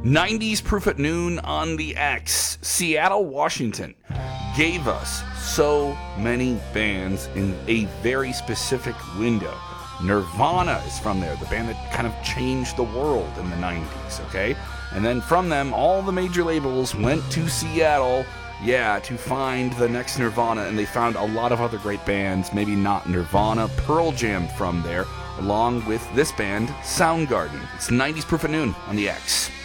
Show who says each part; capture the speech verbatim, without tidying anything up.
Speaker 1: nineties Proof at Noon on the X. Seattle, Washington gave us so many bands in a very specific window. Nirvana is from there, the band that kind of changed the world in the nineties, okay? And then from them, all the major labels went to Seattle, yeah, to find the next Nirvana, and they found a lot of other great bands, maybe not Nirvana, Pearl Jam from there, along with this band, Soundgarden. It's nineties Proof at Noon on the X.